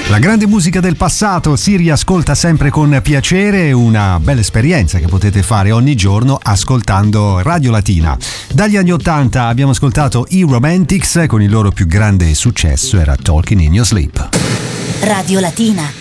La grande musica del passato si riascolta sempre con piacere, una bella esperienza che potete fare ogni giorno ascoltando Radio Latina. Dagli anni 80 abbiamo ascoltato i Romantics con il loro più grande successo, era Talking in Your Sleep. Radio Latina,